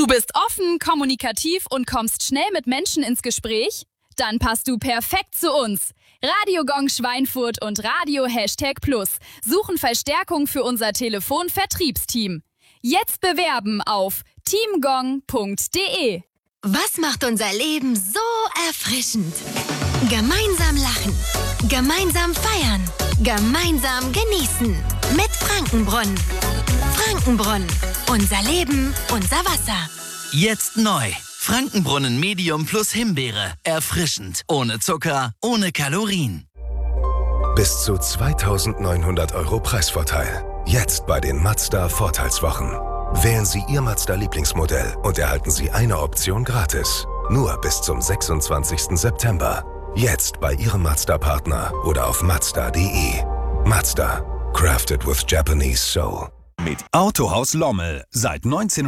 Du bist offen, kommunikativ und kommst schnell mit Menschen ins Gespräch? Dann passt du perfekt zu uns. Radio Gong Schweinfurt und Radio #Plus suchen Verstärkung für unser Telefonvertriebsteam. Jetzt bewerben auf teamgong.de. Was macht unser Leben so erfrischend? Gemeinsam lachen, gemeinsam feiern, gemeinsam genießen. Mit Frankenbrunnen. Frankenbrunnen. Unser Leben, unser Wasser. Jetzt neu. Frankenbrunnen Medium plus Himbeere. Erfrischend. Ohne Zucker, ohne Kalorien. Bis zu 2.900 € Preisvorteil. Jetzt bei den Mazda Vorteilswochen. Wählen Sie Ihr Mazda-Lieblingsmodell und erhalten Sie eine Option gratis. Nur bis zum 26. September. Jetzt bei Ihrem Mazda-Partner oder auf Mazda.de. Mazda. Crafted with Japanese soul. Mit Autohaus Lommel. Seit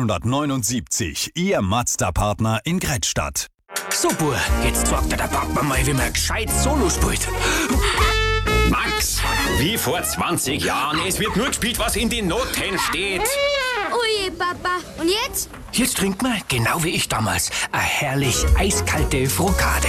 1979. Ihr Mazda-Partner in Grettstadt. Super, jetzt zeigt der Papa mal, wie man gescheit Solo spielt. Max, wie vor 20 Jahren. Es wird nur gespielt, was in den Noten steht. Ui, Papa. Und jetzt? Jetzt trinkt man, genau wie ich damals, eine herrlich eiskalte Frukade.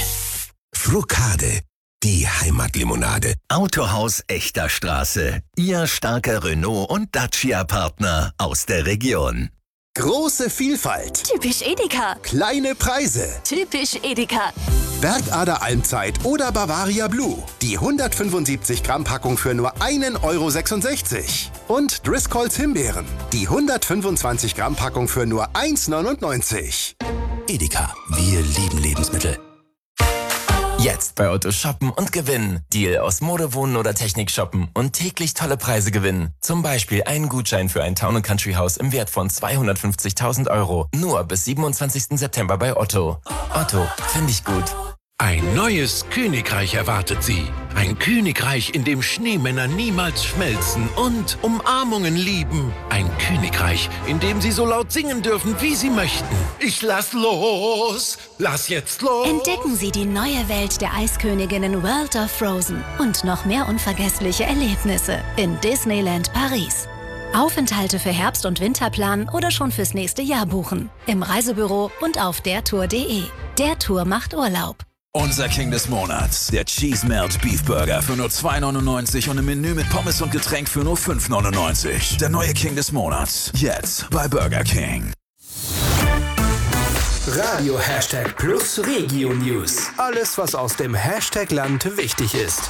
Frukade. Die Heimatlimonade. Autohaus Echter Straße. Ihr starker Renault- und Dacia-Partner aus der Region. Große Vielfalt. Typisch Edeka. Kleine Preise. Typisch Edeka. Bergader Almzeit oder Bavaria Blue. Die 175 Gramm Packung für nur 1,66 €. Und Driscolls Himbeeren. Die 125 Gramm Packung für nur 1,99 €. Edeka. Wir lieben Lebensmittel. Jetzt bei Otto shoppen und gewinnen. Deal aus Mode, Wohnen oder Technik shoppen und täglich tolle Preise gewinnen. Zum Beispiel einen Gutschein für ein Town & Country Haus im Wert von 250.000 €. Nur bis 27. September bei Otto. Otto, finde ich gut. Ein neues Königreich erwartet Sie. Ein Königreich, in dem Schneemänner niemals schmelzen und Umarmungen lieben. Ein Königreich, in dem Sie so laut singen dürfen, wie Sie möchten. Ich lass los, lass jetzt los. Entdecken Sie die neue Welt der Eisköniginnen World of Frozen und noch mehr unvergessliche Erlebnisse in Disneyland Paris. Aufenthalte für Herbst- und Winterplan oder schon fürs nächste Jahr buchen. Im Reisebüro und auf dertour.de. Der Tour macht Urlaub. Unser King des Monats. Der Cheese Melt Beef Burger für nur 2,99 € und im Menü mit Pommes und Getränk für nur 5,99 €. Der neue King des Monats. Jetzt bei Burger King. Radio #Plus Regio News. Alles, was aus dem Hashtag-Land wichtig ist.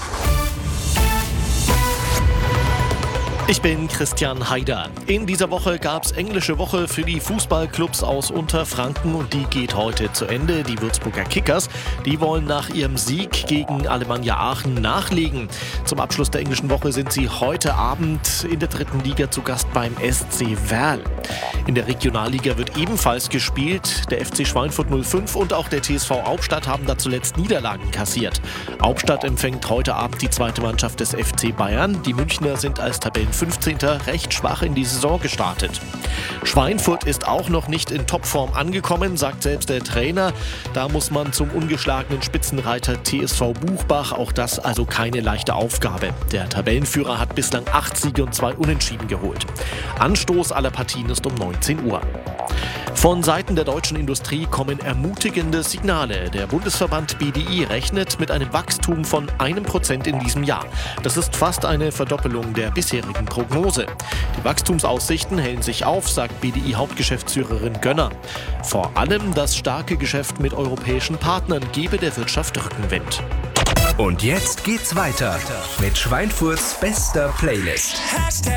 Ich bin Christian Haider. In dieser Woche gab es englische Woche für die Fußballclubs aus Unterfranken und die geht heute zu Ende. Die Würzburger Kickers, die wollen nach ihrem Sieg gegen Alemannia Aachen nachlegen. Zum Abschluss der englischen Woche sind sie heute Abend in der 3. Liga zu Gast beim SC Verl. In der Regionalliga wird ebenfalls gespielt. Der FC Schweinfurt 05 und auch der TSV Hauptstadt haben da zuletzt Niederlagen kassiert. Hauptstadt empfängt heute Abend die zweite Mannschaft des FC Bayern. Die Münchner sind als Tabellen 15. recht schwach in die Saison gestartet. Schweinfurt ist auch noch nicht in Topform angekommen, sagt selbst der Trainer. Da muss man zum ungeschlagenen Spitzenreiter TSV Buchbach. Auch das also keine leichte Aufgabe. Der Tabellenführer hat bislang 8 Siege und 2 Unentschieden geholt. Anstoß aller Partien ist um 19 Uhr. Von Seiten der deutschen Industrie kommen ermutigende Signale. Der Bundesverband BDI rechnet mit einem Wachstum von 1% in diesem Jahr. Das ist fast eine Verdoppelung der bisherigen Prognose. Die Wachstumsaussichten hellen sich auf, sagt BDI-Hauptgeschäftsführerin Gönner. Vor allem das starke Geschäft mit europäischen Partnern gebe der Wirtschaft Rückenwind. Und jetzt geht's weiter mit Schweinfurts bester Playlist.